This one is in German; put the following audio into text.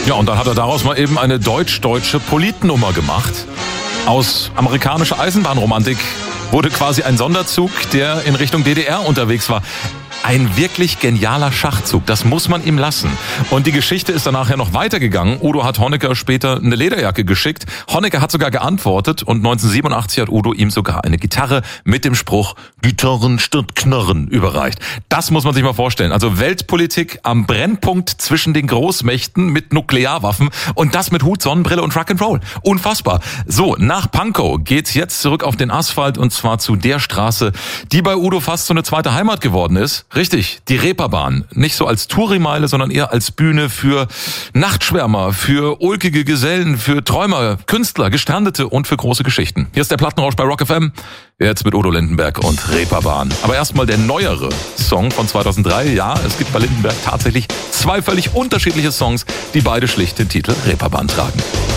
Ja, und dann hat er daraus mal eben eine deutsch-deutsche Politnummer gemacht. Aus amerikanischer Eisenbahnromantik wurde quasi ein Sonderzug, der in Richtung DDR unterwegs war. Ein wirklich genialer Schachzug, das muss man ihm lassen. Und die Geschichte ist danach ja noch weitergegangen. Udo hat Honecker später eine Lederjacke geschickt. Honecker hat sogar geantwortet und 1987 hat Udo ihm sogar eine Gitarre mit dem Spruch Gitarren statt Knarren überreicht. Das muss man sich mal vorstellen. Also Weltpolitik am Brennpunkt zwischen den Großmächten mit Nuklearwaffen und das mit Hut, Sonnenbrille und Rock'n'Roll. Unfassbar. So, nach Pankow geht's jetzt zurück auf den Asphalt und zwar zu der Straße, die bei Udo fast so eine zweite Heimat geworden ist. Richtig, die Reeperbahn. Nicht so als Tourimeile, sondern eher als Bühne für Nachtschwärmer, für ulkige Gesellen, für Träumer, Künstler, Gestrandete und für große Geschichten. Hier ist der Plattenrausch bei Rock FM. Jetzt mit Udo Lindenberg und Reeperbahn. Aber erstmal der neuere Song von 2003. Ja, es gibt bei Lindenberg tatsächlich zwei völlig unterschiedliche Songs, die beide schlicht den Titel Reeperbahn tragen.